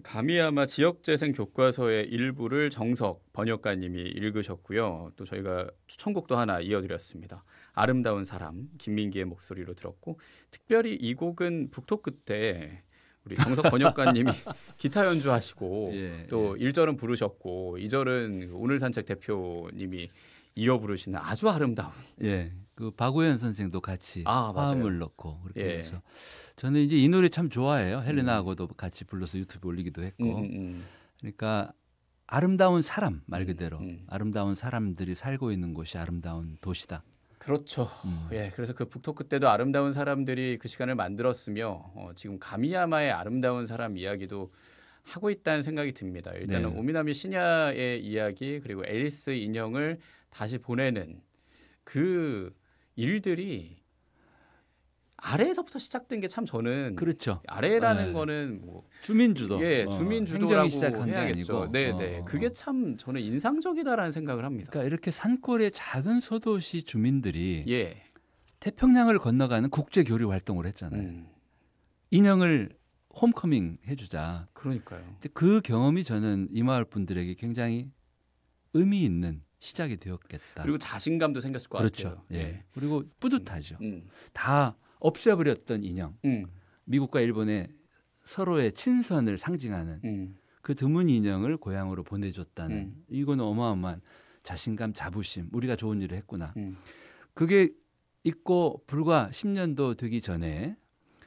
가미야마 지역재생 교과서의 일부를 정석 번역가님이 읽으셨고요. 또 저희가 추천곡도 하나 이어드렸습니다. 아름다운 사람 김민기의 목소리로 들었고, 특별히 이 곡은 북토크 때 우리 정석 번역가님이 기타 연주하시고 예, 또 예. 1절은 부르셨고 2절은 오늘 산책 대표님이 이어 부르시는 아주 아름다운. 예, 그 박우현 선생도 같이 맞아요. 화음을 넣고 그렇게 예. 해서 저는 이제 이 노래 참 좋아해요. 헬레나하고도 같이 불러서 유튜브 올리기도 했고. 그러니까 아름다운 사람 말 그대로 아름다운 사람들이 살고 있는 곳이 아름다운 도시다. 그렇죠. 예, 그래서 그 북토크 때도 아름다운 사람들이 그 시간을 만들었으며 지금 가미야마의 아름다운 사람 이야기도 하고 있다는 생각이 듭니다. 일단은 네. 오미나미 시냐의 이야기 그리고 앨리스 인형을 다시 보내는 그 일들이 아래에서부터 시작된 게 참 저는 그렇죠. 아래라는 예. 거는 뭐 주민주도. 주민 주도라고 행정이 시작한 게 해야겠죠. 아니고. 네. 그게 참 저는 인상적이다라는 생각을 합니다. 그러니까 이렇게 산골의 작은 소도시 주민들이 예. 태평양을 건너가는 국제 교류 활동을 했잖아요. 인형을 홈커밍 해주자. 그러니까요. 근데 그 경험이 저는 이 마을 분들에게 굉장히 의미 있는 시작이 되었겠다. 그리고 자신감도 생겼을 것 그렇죠. 같아요. 예. 그리고 뿌듯하죠. 음. 다 없애버렸던 인형. 음. 미국과 일본의 서로의 친선을 상징하는 그 드문 인형을 고향으로 보내줬다는 이거는 어마어마한 자신감, 자부심. 우리가 좋은 일을 했구나. 그게 있고 불과 10년도 되기 전에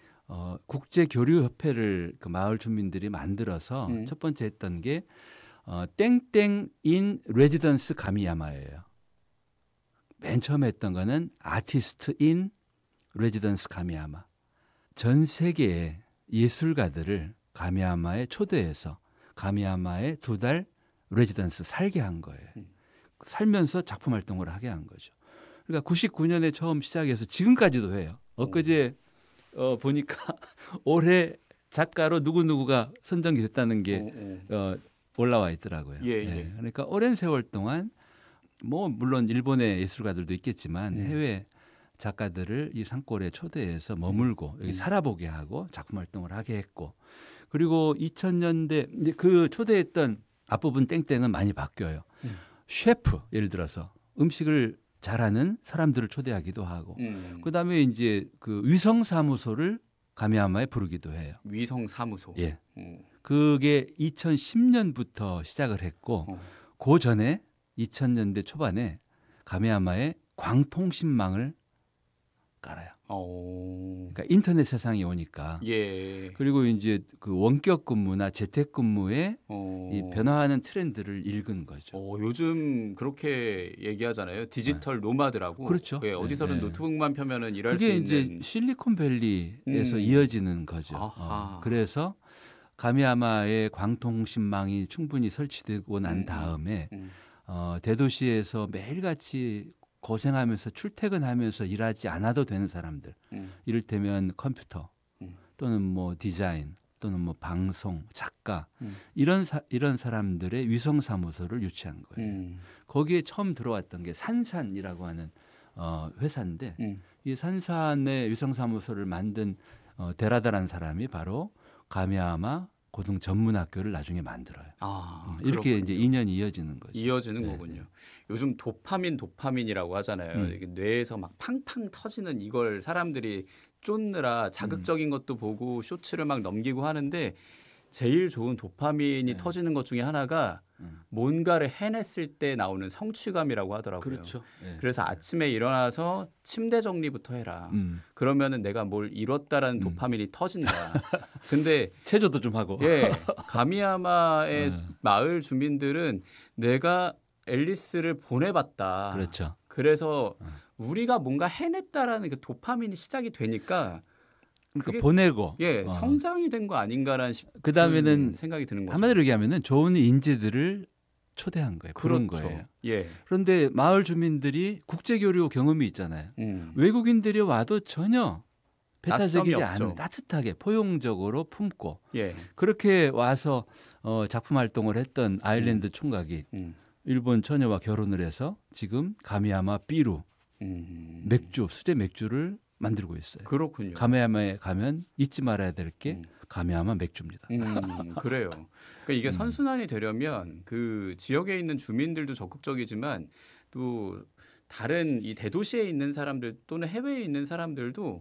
국제교류협회를 그 마을 주민들이 만들어서 첫 번째 했던 게 땡땡 인 레지던스 가미야마예요. 맨 처음에 했던 거는 아티스트 인 레지던스 가미야마. 전 세계의 예술가들을 가미야마에 초대해서 가미야마에 2달 레지던스 살게 한 거예요. 살면서 작품 활동을 하게 한 거죠. 그러니까 99년에 처음 시작해서 지금까지도 해요. 엊그제 보니까 올해 작가로 누구누구가 선정이 됐다는 게 올라와 있더라고요. 예. 그러니까 오랜 세월 동안 뭐 물론 일본의 예술가들도 있겠지만 해외 작가들을 이 산골에 초대해서 머물고 여기 살아보게 하고 작품 활동을 하게 했고, 그리고 2000년대 이제 그 초대했던 앞부분 땡땡은 많이 바뀌어요. 셰프 예를 들어서 음식을 잘하는 사람들을 초대하기도 하고, 그다음에 이제 그 위성 사무소를 가미야마에 부르기도 해요. 위성 사무소. 예. 그게 2010년부터 시작을 했고, 그 전에 2000년대 초반에 가미야마에 광통신망을 깔아요. 그러니까 인터넷 세상이 오니까. 예. 그리고 이제 그 원격 근무나 재택 근무에 이 변화하는 트렌드를 읽은 거죠. 요즘 그렇게 얘기하잖아요. 디지털 노마드라고. 그렇죠. 예, 어디서는 노트북만 펴면은 일할 수 그게 있는. 이제 실리콘밸리에서 이어지는 거죠. 그래서 가미야마의 광통신망이 충분히 설치되고 난 다음에 대도시에서 매일같이 고생하면서 출퇴근하면서 일하지 않아도 되는 사람들, 이를테면 컴퓨터 또는 뭐 디자인 또는 뭐 방송, 작가 이런 사람들의 위성 사무소를 유치한 거예요. 거기에 처음 들어왔던 게 산산이라고 하는 회사인데 이 산산의 위성 사무소를 만든 데라다라는 사람이 바로 가미야마 고등 전문학교를 나중에 만들어요. 이렇게 그렇군요. 이제 인연이 이어지는 거죠. 이어지는 거군요. 요즘 도파민이라고 하잖아요. 이게 뇌에서 막 팡팡 터지는 이걸 사람들이 쫓느라 자극적인 것도 보고 쇼츠를 막 넘기고 하는데, 제일 좋은 도파민이 터지는 것 중에 하나가 뭔가를 해냈을 때 나오는 성취감이라고 하더라고요. 그렇죠. 네. 그래서 아침에 일어나서 침대 정리부터 해라. 그러면은 내가 뭘 이뤘다라는 도파민이 터진다. 근데 체조도 좀 하고. 예, 가미야마의 마을 주민들은 내가 앨리스를 보내봤다. 그렇죠. 그래서 우리가 뭔가 해냈다라는 그 도파민이 시작이 되니까 그러니까 보내고. 성장이 된 거 아닌가라는 그다음에는 생각이 드는 거죠. 한마디로 얘기하면은 좋은 인재들을 초대한 거예요. 부른 그렇죠. 거예요. 예. 그런데 마을 주민들이 국제교류 경험이 있잖아요. 외국인들이 와도 전혀 배타적이지 않은 따뜻하게 포용적으로 품고 그렇게 와서 작품 활동을 했던 아일랜드 총각이 일본 처녀와 결혼을 해서 지금 가미야마 삐루 맥주, 수제 맥주를 만들고 있어요. 그렇군요. 가미야마에 가면 잊지 말아야 될 게 가미야마 맥주입니다. 그래요. 그러니까 이게 선순환이 되려면 그 지역에 있는 주민들도 적극적이지만 또 다른 이 대도시에 있는 사람들 또는 해외에 있는 사람들도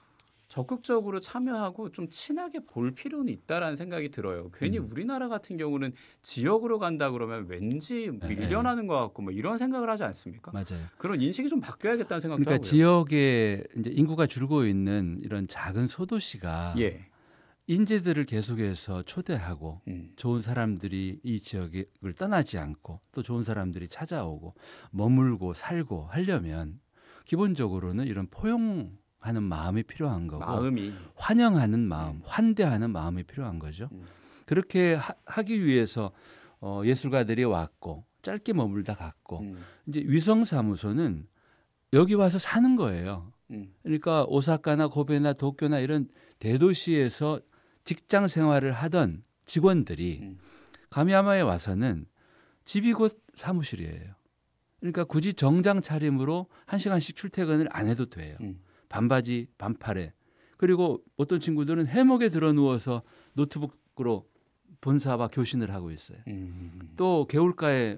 적극적으로 참여하고 좀 친하게 볼 필요는 있다라는 생각이 들어요. 괜히 우리나라 같은 경우는 지역으로 간다 그러면 왠지 밀려나는 것 같고 뭐 이런 생각을 하지 않습니까? 맞아요. 그런 인식이 좀 바뀌어야겠다는 생각도 그러니까 하고요. 지역에 이제 인구가 줄고 있는 이런 작은 소도시가 예. 인재들을 계속해서 초대하고 음. 좋은 사람들이 이 지역을 떠나지 않고 또 좋은 사람들이 찾아오고 머물고 살고 하려면 기본적으로는 이런 포용하는 마음이 필요한 거고 마음이 환영하는 마음, 환대하는 마음이 필요한 거죠. 그렇게 하기 위해서 예술가들이 왔고 짧게 머물다 갔고 이제 위성사무소는 여기 와서 사는 거예요. 그러니까 오사카나 고베나 도쿄나 이런 대도시에서 직장 생활을 하던 직원들이 가미야마에 와서는 집이 곧 사무실이에요. 그러니까 굳이 정장 차림으로 1시간씩 출퇴근을 안 해도 돼요. 반바지, 반팔에. 그리고 어떤 친구들은 해먹에 들어 누워서 노트북으로 본사와 교신을 하고 있어요. 또 개울가에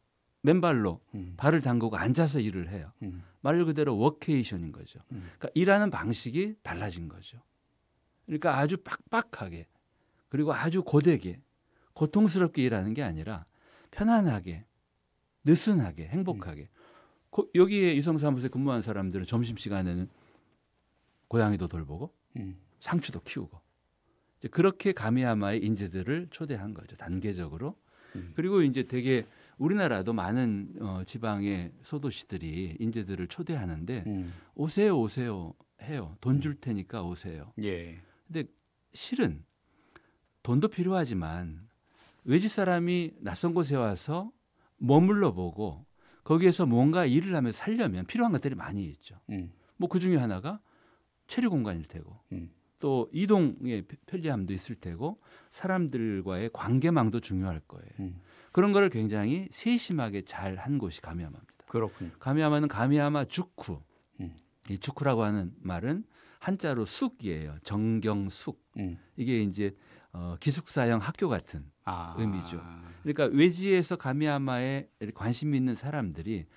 맨발로 발을 담그고 앉아서 일을 해요. 말 그대로 워케이션인 거죠. 그러니까 일하는 방식이 달라진 거죠. 그러니까 아주 빡빡하게 그리고 아주 고되게 고통스럽게 일하는 게 아니라 편안하게 느슨하게 행복하게 여기에 이성사무소에 근무한 사람들은 점심시간에는 고양이도 돌보고 상추도 키우고 이제 그렇게 가미야마의 인재들을 초대한 거죠. 단계적으로. 그리고 이제 되게 우리나라도 많은 지방의 소도시들이 인재들을 초대하는데 오세요 오세요 해요. 돈 줄 테니까 오세요. 예. 근데 실은 돈도 필요하지만 외지 사람이 낯선 곳에 와서 머물러 보고 거기에서 뭔가 일을 하며 살려면 필요한 것들이 많이 있죠. 뭐 그 중에 하나가 체류 공간일 테고 또 이동의 편리함도 있을 테고 사람들과의 관계망도 중요할 거예요. 그런 거를 굉장히 세심하게 잘 한 곳이 가미야마입니다. 그렇군요. 가미야마는 가미야마 주쿠. 이 주쿠라고 하는 말은 한자로 숙이에요. 정경숙. 이게 이제 기숙사형 학교 같은 의미죠. 그러니까 외지에서 가미야마에 관심 있는 사람들이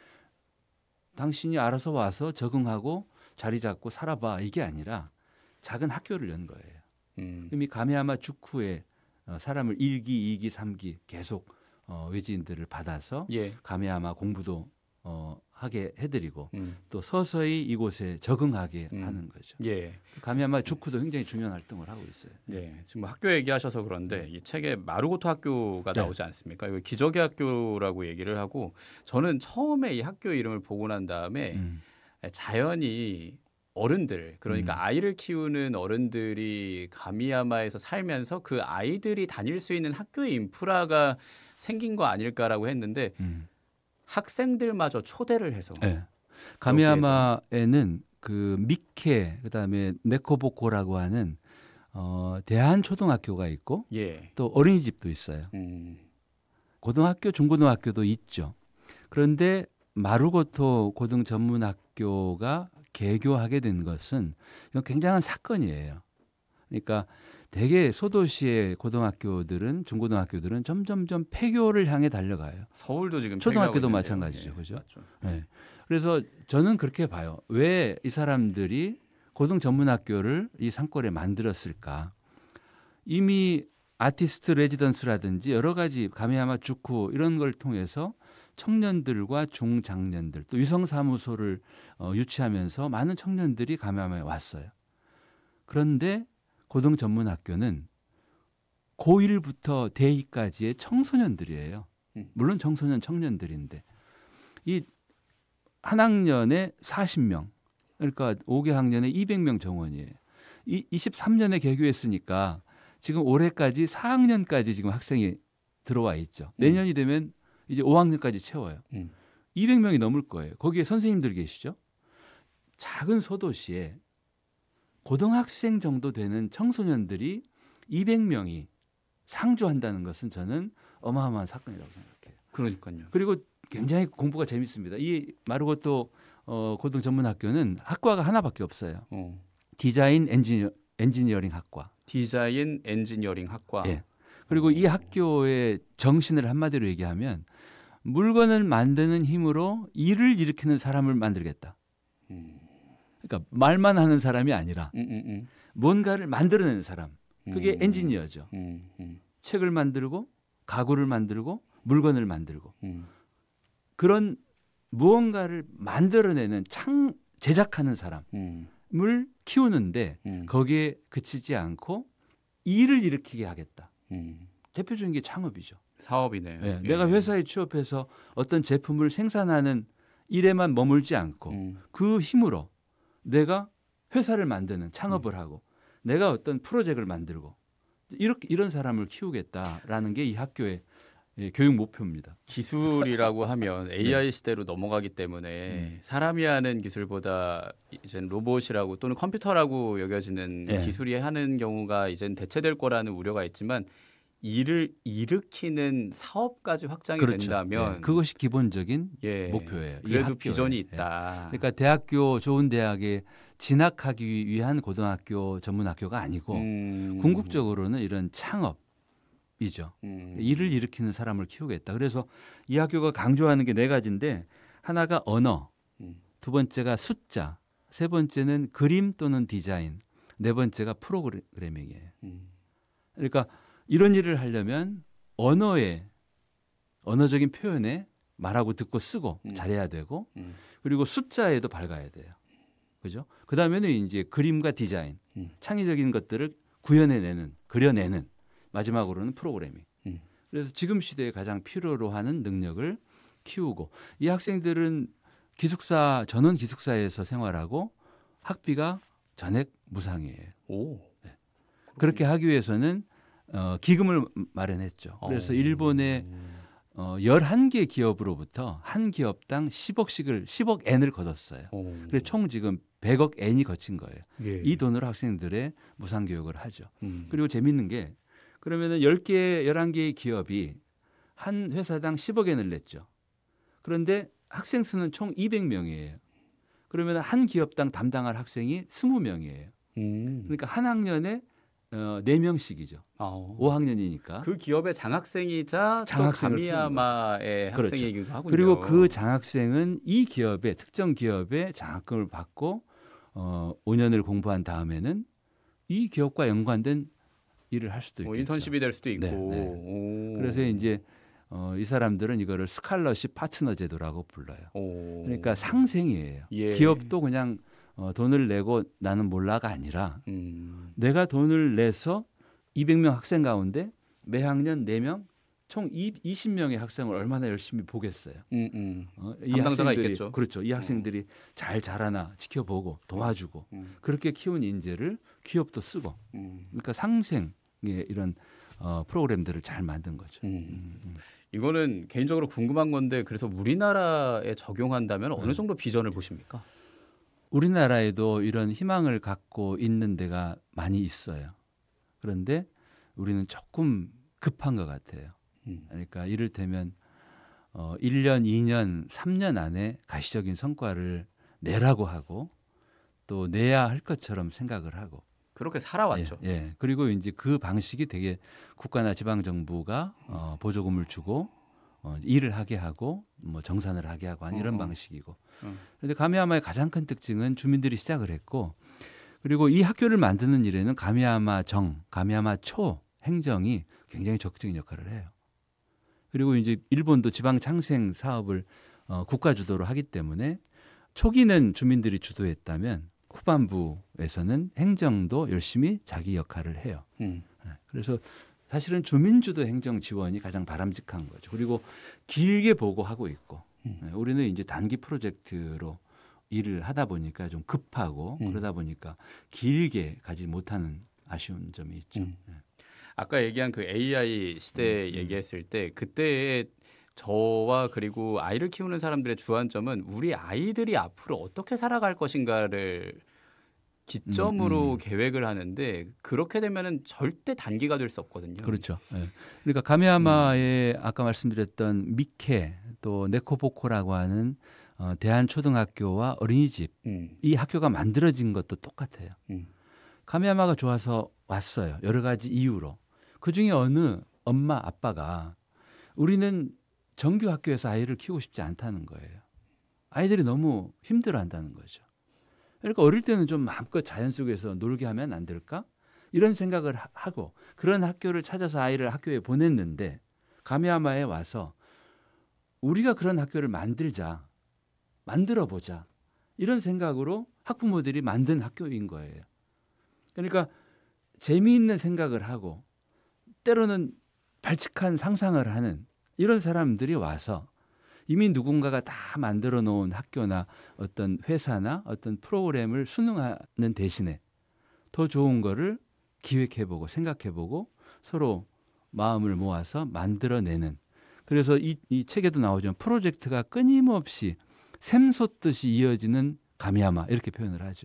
당신이 알아서 와서 적응하고 자리 잡고 살아봐 이게 아니라 작은 학교를 연 거예요. 이미 가미야마 주쿠에 사람을 1기, 2기, 3기 계속 외지인들을 받아서 가미야마 공부도 하게 해드리고 또 서서히 이곳에 적응하게 하는 거죠. 가미야마 주쿠도 굉장히 중요한 활동을 하고 있어요. 네, 지금 학교 얘기하셔서 그런데 이 책에 마루고토 학교가 나오지 않습니까? 이거 기저귀 학교라고 얘기를 하고 저는 처음에 이 학교 이름을 보고 난 다음에 자연히 어른들 그러니까 아이를 키우는 어른들이 가미야마에서 살면서 그 아이들이 다닐 수 있는 학교의 인프라가 생긴 거 아닐까라고 했는데 학생들마저 초대를 해서 가미야마에는 그 미케 그다음에 네코보코라고 하는 대한 초등학교가 있고 또 어린이집도 있어요. 고등학교, 중고등학교도 있죠. 그런데 마루고토 고등 전문학교가 개교하게 된 것은 이건 굉장한 사건이에요. 그러니까 대개 소도시의 고등학교들은 중고등학교들은 점점점 폐교를 향해 달려가요. 서울도 지금 초등학교도 마찬가지죠, 그죠? 네. 그래서 저는 그렇게 봐요. 왜 이 사람들이 고등 전문학교를 이 산골에 만들었을까? 이미 아티스트 레지던스라든지 여러 가지 가미야마 주쿠 이런 걸 통해서 청년들과 중장년들 또 위성사무소를 유치하면서 많은 청년들이 가미야마에 왔어요. 그런데 고등 전문학교는 고1부터 대2까지의 청소년들이에요. 물론 청소년 청년들인데 이 한 학년에 40명 그러니까 5개 학년에 200명 정원이에요. 23년에 개교했으니까 지금 올해까지 4학년까지 지금 학생이 들어와 있죠. 내년이 되면 이제 5학년까지 채워요. 200명이 넘을 거예요. 거기에 선생님들 계시죠. 작은 소도시에 고등학생 정도 되는 청소년들이 200명이 상주한다는 것은 저는 어마어마한 사건이라고 생각해요. 그러니까요. 그리고 굉장히 공부가 재밌습니다. 이 마루고토 고등 전문학교는 학과가 하나밖에 없어요. 디자인 엔지니어링 학과. 디자인 엔지니어링 학과. 예. 그리고 이 학교의 정신을 한마디로 얘기하면 물건을 만드는 힘으로 일을 일으키는 사람을 만들겠다. 그러니까 말만 하는 사람이 아니라 뭔가를 만들어내는 사람. 그게 엔지니어죠. 책을 만들고 가구를 만들고 물건을 만들고 그런 무언가를 만들어내는 제작하는 사람을 키우는데 거기에 그치지 않고 일을 일으키게 하겠다. 대표적인 게 창업이죠. 사업이네요. 네, 내가 회사에 취업해서 어떤 제품을 생산하는 일에만 머물지 않고 그 힘으로 내가 회사를 만드는 창업을 하고 내가 어떤 프로젝트를 만들고 이런 사람을 키우겠다라는 게 이 학교의 교육 목표입니다. 기술이라고 하면 AI 시대로 넘어가기 때문에 사람이 하는 기술보다 이제 로봇이라고 또는 컴퓨터라고 여겨지는 기술이 하는 경우가 이제 대체될 거라는 우려가 있지만 일을 일으키는 사업까지 확장이 된다면 그것이 기본적인 목표예요. 그래도 비전이 있다. 그러니까 좋은 대학에 진학하기 위한 고등학교 전문학교가 아니고 궁극적으로는 이런 창업이죠. 일을 일으키는 사람을 키우겠다. 그래서 이 학교가 강조하는 게 4가지인데 하나가 언어, 두 번째가 숫자, 세 번째는 그림 또는 디자인, 네 번째가 프로그래밍이에요. 그러니까 이런 일을 하려면 언어적인 표현에 말하고 듣고 쓰고 잘해야 되고 그리고 숫자에도 밝아야 돼요. 그죠? 그다음에는 이제 그림과 디자인, 창의적인 것들을 그려내는 마지막으로는 프로그래밍. 그래서 지금 시대에 가장 필요로 하는 능력을 키우고 이 학생들은 전원 기숙사에서 생활하고 학비가 전액 무상이에요. 네. 그렇게 하기 위해서는 기금을 마련했죠. 그래서 일본의 11개 기업으로부터 한 기업당 10억 엔을 거뒀어요. 그래서 총 지금 100억 엔이 거친 거예요. 이 돈으로 학생들의 무상 교육을 하죠. 그리고 재밌는 게 그러면은 10개, 11개의 기업이 한 회사당 10억 엔을 냈죠. 그런데 학생 수는 총 200명이에요. 그러면 한 기업당 담당할 학생이 20명이에요. 그러니까 한 학년에 4명씩이죠. 5학년이니까. 그 기업의 장학생이자 또 가미야마의 학생이기도 하군요. 그리고 그 장학생은 이 기업의 특정 기업의 장학금을 받고 5년을 공부한 다음에는 이 기업과 연관된 일을 할 수도 있겠죠. 인턴십이 될 수도 있고. 그래서 이제 이 사람들은 이거를 스칼러십 파트너 제도라고 불러요. 그러니까 상생이에요. 기업도 그냥 돈을 내고 나는 몰라가 아니라 내가 돈을 내서 200명 학생 가운데 매 학년 4명 총 20명의 학생을 얼마나 열심히 보겠어요. 담당자가 있겠죠. 그렇죠. 이 학생들이 잘 자라나 지켜보고 도와주고 그렇게 키운 인재를 기업도 쓰고 그러니까 상생의 이런 프로그램들을 잘 만든 거죠. 이거는 개인적으로 궁금한 건데 그래서 우리나라에 적용한다면 어느 정도 비전을 보십니까? 우리나라에도 이런 희망을 갖고 있는 데가 많이 있어요. 그런데 우리는 조금 급한 것 같아요. 그러니까 이를테면 1년, 2년, 3년 안에 가시적인 성과를 내라고 하고 또 내야 할 것처럼 생각을 하고 그렇게 살아왔죠. 그리고 이제 그 방식이 되게 국가나 지방 정부가 보조금을 주고 일을 하게 하고 뭐 정산을 하게 하고 하는 이런 방식이고. 그런데 가미야마의 가장 큰 특징은 주민들이 시작을 했고 그리고 이 학교를 만드는 일에는 가미야마초 행정이 굉장히 적극적인 역할을 해요. 그리고 이제 일본도 지방 창생 사업을 국가 주도로 하기 때문에 초기는 주민들이 주도했다면 후반부에서는 행정도 열심히 자기 역할을 해요. 그래서 사실은 주민주도 행정 지원이 가장 바람직한 거죠. 그리고 길게 보고 하고 있고 우리는 이제 단기 프로젝트로 일을 하다 보니까 좀 급하고 그러다 보니까 길게 가지 못하는 아쉬운 점이 있죠. 아까 얘기한 그 AI 시대 얘기했을 때 그때의 저와 그리고 아이를 키우는 사람들의 주안점은 우리 아이들이 앞으로 어떻게 살아갈 것인가를 기점으로 계획을 하는데 그렇게 되면은 절대 단기가 될 수 없거든요. 그렇죠. 그러니까 가미야마의 아까 말씀드렸던 미케 또 네코보코라고 하는 대한초등학교와 어린이집 이 학교가 만들어진 것도 똑같아요. 가미야마가 좋아서 왔어요. 여러 가지 이유로. 그중에 어느 엄마 아빠가 우리는 정규 학교에서 아이를 키우고 싶지 않다는 거예요. 아이들이 너무 힘들어한다는 거죠. 그러니까 어릴 때는 좀 마음껏 자연 속에서 놀게 하면 안 될까? 이런 생각을 하고 그런 학교를 찾아서 아이를 학교에 보냈는데 가미야마에 와서 우리가 그런 학교를 만들어보자. 이런 생각으로 학부모들이 만든 학교인 거예요. 그러니까 재미있는 생각을 하고 때로는 발칙한 상상을 하는 이런 사람들이 와서 이미 누군가가 다 만들어 놓은 학교나 어떤 회사나 어떤 프로그램을 수능하는 대신에 더 좋은 거를 기획해보고 생각해보고 서로 마음을 모아서 만들어내는. 그래서 이 책에도 나오죠. 프로젝트가 끊임없이 샘솟듯이 이어지는 가미야마 이렇게 표현을 하죠.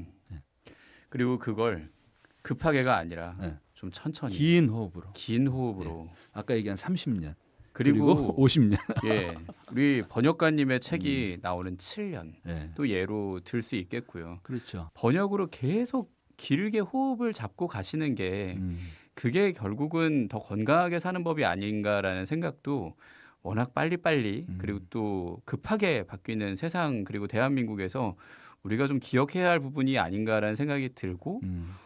그리고 그걸 급하게가 아니라 네. 좀 천천히 긴 호흡으로. 긴 호흡으로 아까 얘기한 30년 그리고 50년. 예, 우리 번역가님의 책이 나오는 7년 네. 또 예로 들 수 있겠고요. 그렇죠. 번역으로 계속 길게 호흡을 잡고 가시는 게 그게 결국은 더 건강하게 사는 법이 아닌가라는 생각도 워낙 빨리빨리 그리고 또 급하게 바뀌는 세상 그리고 대한민국에서 우리가 좀 기억해야 할 부분이 아닌가라는 생각이 들고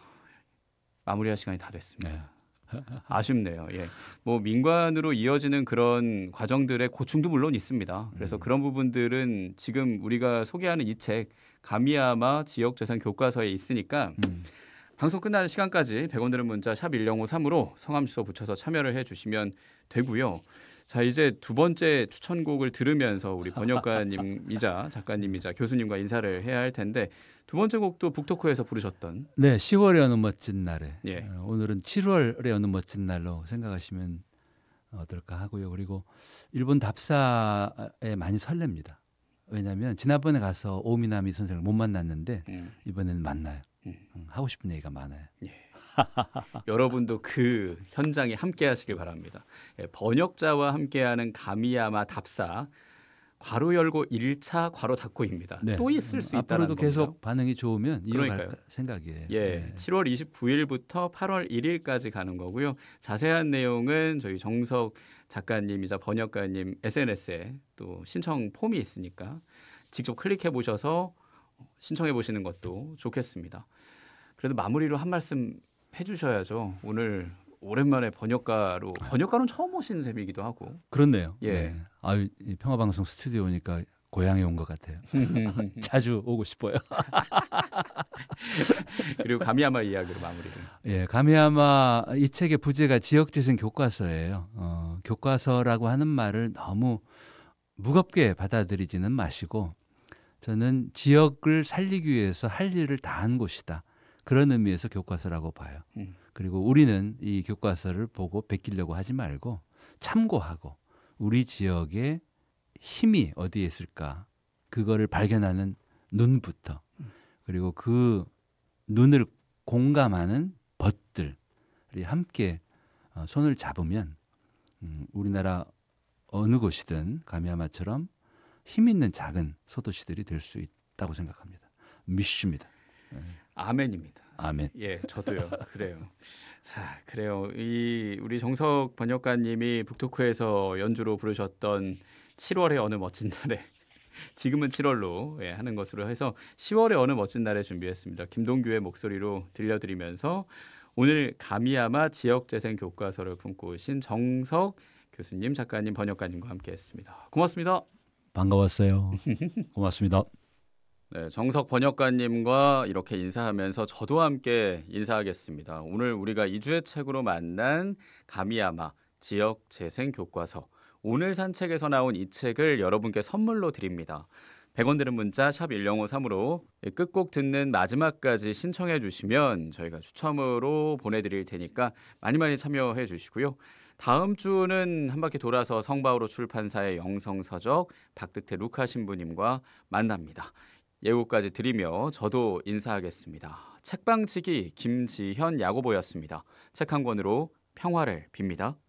마무리할 시간이 다 됐습니다. 네. 아쉽네요. 예. 뭐 민관으로 이어지는 그런 과정들의 고충도 물론 있습니다. 그래서 그런 부분들은 지금 우리가 소개하는 이 책 가미야마 지역재산 교과서에 있으니까 방송 끝나는 시간까지 100원 드는 문자 샵 1053으로 성함 주소 붙여서 참여를 해주시면 되고요. 자, 이제 두 번째 추천곡을 들으면서 우리 번역가님이자 작가님이자 교수님과 인사를 해야 할 텐데 두 번째 곡도 북토크에서 부르셨던 네, 10월의 어느 멋진 날에. 예. 오늘은 7월의 어느 멋진 날로 생각하시면 어떨까 하고요. 그리고 일본 답사에 많이 설렙니다. 왜냐하면 지난번에 가서 오미나미 선생을 못 만났는데 이번에는 만나요. 하고 싶은 얘기가 많아요. 예. 여러분도 그 현장에 함께 하시길 바랍니다. 예, 번역자와 함께하는 가미야마 답사 괄호 열고 1차 괄호 닫고입니다. 네. 또 있을 수 있다는 앞으로도 겁니다. 계속 반응이 좋으면 이어갈 그러니까요. 생각이에요. 예, 네. 7월 29일부터 8월 1일까지 가는 거고요. 자세한 내용은 저희 정석 작가님이자 번역가님 SNS에 또 신청 폼이 있으니까 직접 클릭해 보셔서 신청해 보시는 것도 좋겠습니다. 그래도 마무리로 한 말씀 해주셔야죠. 오늘 오랜만에 번역가로는 처음 오시는 셈이기도 하고. 그렇네요. 예. 네. 아유, 이 평화방송 스튜디오 오니까 고향에 온 것 같아요. 자주 오고 싶어요. 그리고 가미야마 이야기로 마무리를. 예, 가미야마 이 책의 부제가 지역재생 교과서예요. 교과서라고 하는 말을 너무 무겁게 받아들이지는 마시고 저는 지역을 살리기 위해서 할 일을 다 한 곳이다. 그런 의미에서 교과서라고 봐요. 그리고 우리는 이 교과서를 보고 베끼려고 하지 말고 참고하고 우리 지역의 힘이 어디에 있을까 그거를 발견하는 눈부터 그리고 그 눈을 공감하는 벗들이 함께 손을 잡으면 우리나라 어느 곳이든 가미야마처럼 힘 있는 작은 소도시들이 될 수 있다고 생각합니다. 믿습니다. 아멘입니다. 아멘. 예, 저도요. 그래요. 자, 그래요. 이 우리 정석 번역가님이 북토크에서 연주로 부르셨던 7월의 어느 멋진 날에 지금은 7월로 예, 하는 것으로 해서 10월의 어느 멋진 날에 준비했습니다. 김동규의 목소리로 들려드리면서 오늘 가미야마 지역재생 교과서를 품고 오신 정석 교수님, 작가님, 번역가님과 함께했습니다. 고맙습니다. 반가웠어요. 고맙습니다. 네, 정석 번역가님과 이렇게 인사하면서 저도 함께 인사하겠습니다. 오늘 우리가 2주의 책으로 만난 가미야마 지역재생 교과서 오늘 산 책에서 나온 이 책을 여러분께 선물로 드립니다. 100원 드는 문자 샵 1053으로 끝곡 듣는 마지막까지 신청해 주시면 저희가 추첨으로 보내드릴 테니까 많이 참여해 주시고요. 다음 주는 한 바퀴 돌아서 성바오로 출판사의 영성서적 박득태 루카 신부님과 만납니다. 예고까지 드리며 저도 인사하겠습니다. 책방치기 김지현 야고보였습니다. 책 한 권으로 평화를 빕니다.